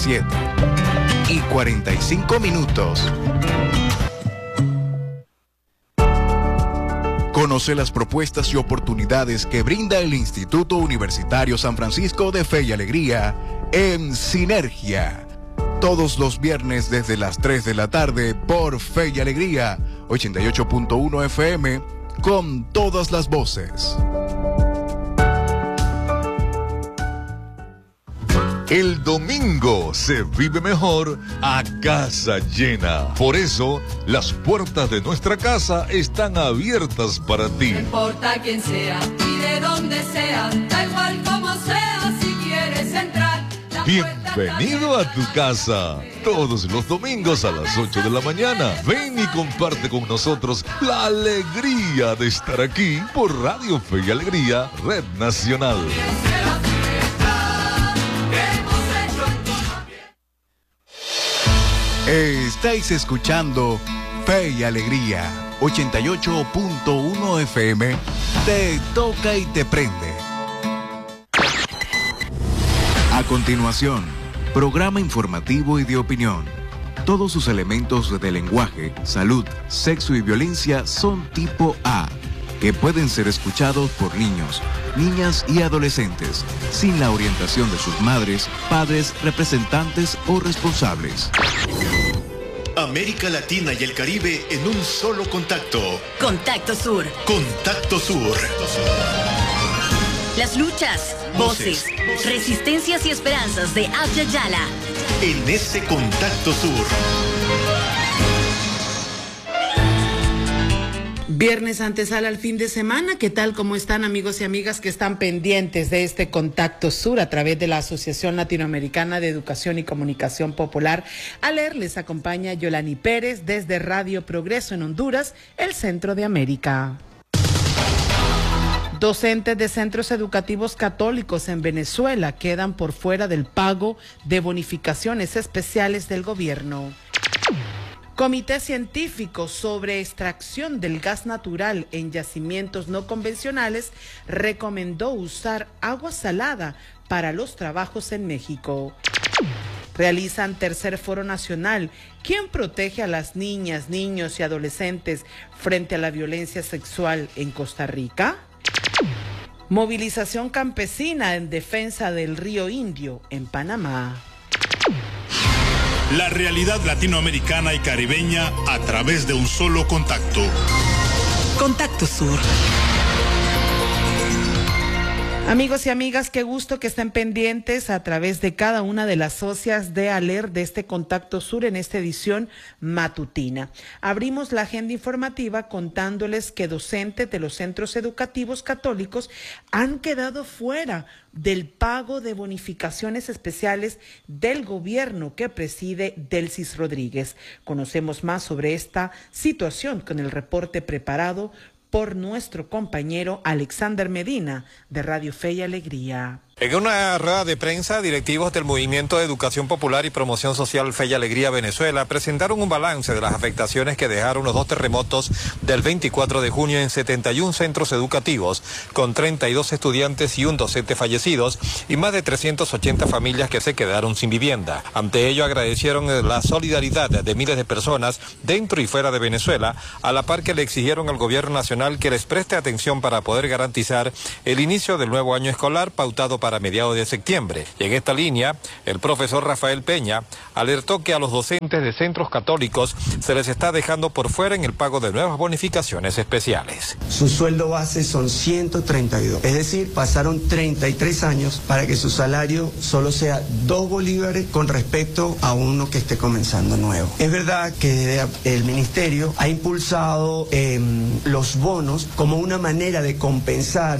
7:45. Conoce las propuestas y oportunidades que brinda el Instituto Universitario San Francisco de Fe y Alegría en Sinergia. Todos los viernes desde las 3 de la tarde por Fe y Alegría, 88.1 FM, con todas las voces. El domingo se vive mejor a casa llena. Por eso, las puertas de nuestra casa están abiertas para ti. No importa quién sea y de dónde sea, da igual como sea, si quieres entrar. Bienvenido a tu casa. Todos los domingos a las 8 de la mañana. Ven y comparte con nosotros la alegría de estar aquí por Radio Fe y Alegría, Red Nacional. Estáis escuchando Fe y Alegría, 88.1 FM, te toca y te prende. A continuación, programa informativo y de opinión. Todos sus elementos de lenguaje, salud, sexo y violencia son tipo A, que pueden ser escuchados por niños, niñas y adolescentes, sin la orientación de sus madres, padres, representantes o responsables. América Latina y el Caribe en un solo contacto. Contacto Sur. Contacto Sur. Las luchas, voces, resistencias y esperanzas de Abya Yala. En ese Contacto Sur. Viernes antesala al fin de semana. ¿Qué tal? ¿Cómo están, amigos y amigas que están pendientes de este Contacto Sur a través de la Asociación Latinoamericana de Educación y Comunicación Popular? ALER les acompaña Yolani Pérez desde Radio Progreso en Honduras, el centro de América. Docentes de centros educativos católicos en Venezuela quedan por fuera del pago de bonificaciones especiales del gobierno. Comité científico sobre extracción del gas natural en yacimientos no convencionales recomendó usar agua salada para los trabajos en México. Realizan tercer foro nacional. ¿Quién protege a las niñas, niños y adolescentes frente a la violencia sexual en Costa Rica? Movilización campesina en defensa del río Indio en Panamá. La realidad latinoamericana y caribeña a través de un solo contacto. Contacto Sur. Amigos y amigas, qué gusto que estén pendientes a través de cada una de las socias de ALER de este Contacto Sur en esta edición matutina. Abrimos la agenda informativa contándoles que docentes de los centros educativos católicos han quedado fuera del pago de bonificaciones especiales del gobierno que preside Delcis Rodríguez. Conocemos más sobre esta situación con el reporte preparado por nuestro compañero Alexander Medina de Radio Fe y Alegría. En una rueda de prensa, directivos del Movimiento de Educación Popular y Promoción Social Fe y Alegría Venezuela presentaron un balance de las afectaciones que dejaron los dos terremotos del 24 de junio en 71 centros educativos, con 32 estudiantes y un docente fallecidos y más de 380 familias que se quedaron sin vivienda. Ante ello, agradecieron la solidaridad de miles de personas dentro y fuera de Venezuela, a la par que le exigieron al gobierno nacional que les preste atención para poder garantizar el inicio del nuevo año escolar pautado para mediados de septiembre. Y en esta línea, el profesor Rafael Peña alertó que a los docentes de centros católicos se les está dejando por fuera en el pago de nuevas bonificaciones especiales. Su sueldo base son 132, es decir, pasaron 33 años para que su salario solo sea 2 bolívares con respecto a uno que esté comenzando nuevo. Es verdad que el ministerio ha impulsado los bonos como una manera de compensar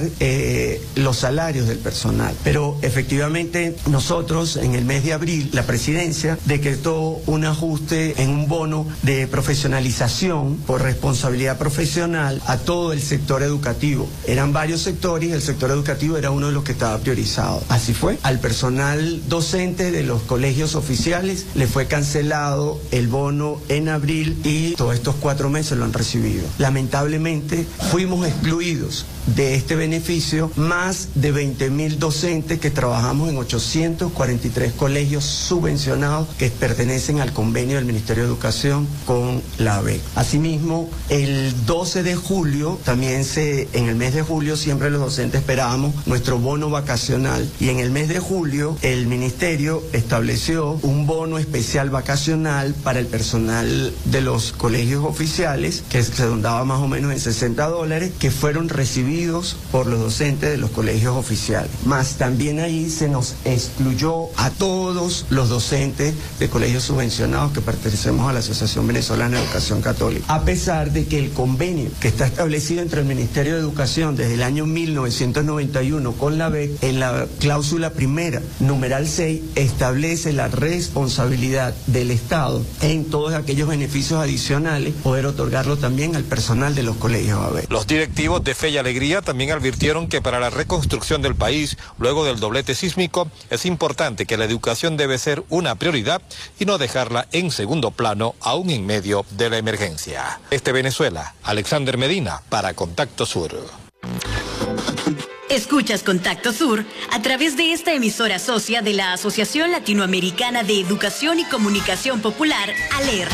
los salarios del personal. Pero efectivamente nosotros en el mes de abril la presidencia decretó un ajuste en un bono de profesionalización por responsabilidad profesional a todo el sector educativo. Eran varios sectores y el sector educativo era uno de los que estaba priorizado. Así fue. Al personal docente de los colegios oficiales le fue cancelado el bono en abril y todos estos 4 meses lo han recibido. Lamentablemente fuimos excluidos de este beneficio más de 20.000 docentes docentes que trabajamos en 843 colegios subvencionados que pertenecen al convenio del Ministerio de Educación con la ABEC. Asimismo, el 12 de julio, en el mes de julio siempre los docentes esperábamos nuestro bono vacacional, y en el mes de julio el Ministerio estableció un bono especial vacacional para el personal de los colegios oficiales, que se redondaba más o menos en $60, que fueron recibidos por los docentes de los colegios oficiales. Más también ahí se nos excluyó a todos los docentes de colegios subvencionados que pertenecemos a la Asociación Venezolana de Educación Católica, a pesar de que el convenio que está establecido entre el Ministerio de Educación desde el año 1991 con la ABEC, en la cláusula primera, numeral 6, establece la responsabilidad del Estado en todos aquellos beneficios adicionales, poder otorgarlo también al personal de los colegios ABEC. Los directivos de Fe y Alegría también advirtieron que para la reconstrucción del país, luego del doblete sísmico, es importante que la educación debe ser una prioridad y no dejarla en segundo plano, aún en medio de la emergencia. Venezuela, Alexander Medina, para Contacto Sur. Escuchas Contacto Sur a través de esta emisora socia de la Asociación Latinoamericana de Educación y Comunicación Popular, ALER.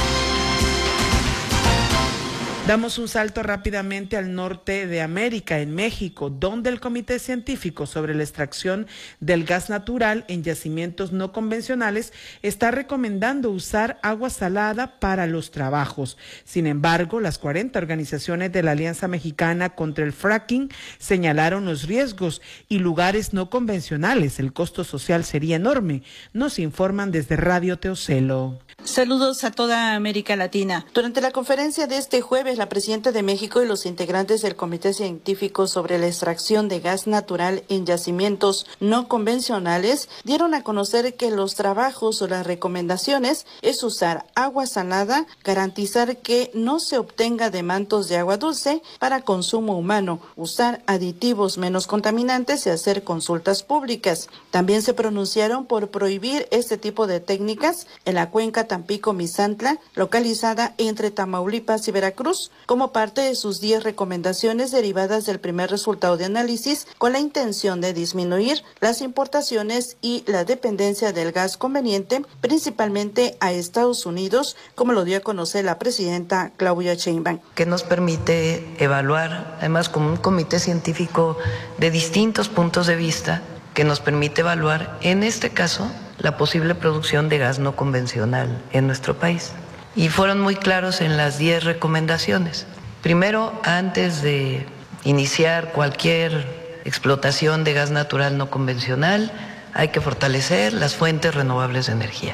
Damos un salto rápidamente al norte de América, en México, donde el Comité Científico sobre la Extracción del Gas Natural en yacimientos no convencionales está recomendando usar agua salada para los trabajos. Sin embargo, las 40 organizaciones de la Alianza Mexicana contra el Fracking señalaron los riesgos y lugares no convencionales. El costo social sería enorme. Nos informan desde Radio Teocelo. Saludos a toda América Latina. Durante la conferencia de este jueves, la presidenta de México y los integrantes del Comité Científico sobre la Extracción de Gas Natural en yacimientos no convencionales dieron a conocer que los trabajos o las recomendaciones es usar agua salada, garantizar que no se obtenga de mantos de agua dulce para consumo humano, usar aditivos menos contaminantes y hacer consultas públicas. También se pronunciaron por prohibir este tipo de técnicas en la cuenca Tampico-Misantla, localizada entre Tamaulipas y Veracruz, como parte de sus 10 recomendaciones derivadas del primer resultado de análisis, con la intención de disminuir las importaciones y la dependencia del gas conveniente, principalmente a Estados Unidos, como lo dio a conocer la presidenta Claudia Sheinbaum. Que nos permite evaluar, además con un comité científico de distintos puntos de vista, que nos permite evaluar, en este caso, la posible producción de gas no convencional en nuestro país. Y fueron muy claros en las 10 recomendaciones. Primero, antes de iniciar cualquier explotación de gas natural no convencional, hay que fortalecer las fuentes renovables de energía.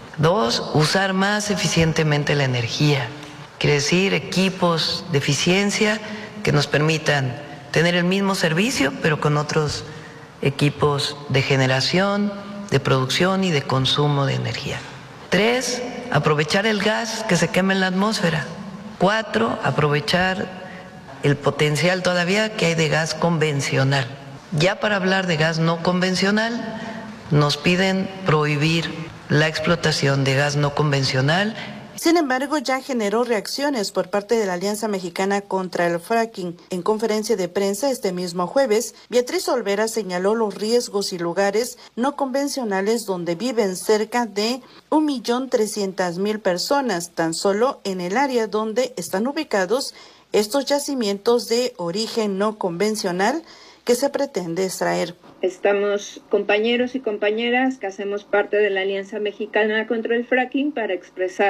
2, usar más eficientemente la energía. Quiere decir equipos de eficiencia que nos permitan tener el mismo servicio, pero con otros equipos de generación, de producción y de consumo de energía. 3, aprovechar el gas que se quema en la atmósfera. 4, aprovechar el potencial todavía que hay de gas convencional. Ya para hablar de gas no convencional, nos piden prohibir la explotación de gas no convencional. Sin embargo, ya generó reacciones por parte de la Alianza Mexicana contra el Fracking. En conferencia de prensa este mismo jueves, Beatriz Olvera señaló los riesgos y lugares no convencionales donde viven cerca de 1.300.000 personas, tan solo en el área donde están ubicados estos yacimientos de origen no convencional que se pretende extraer. Estamos compañeros y compañeras que hacemos parte de la Alianza Mexicana contra el Fracking para expresar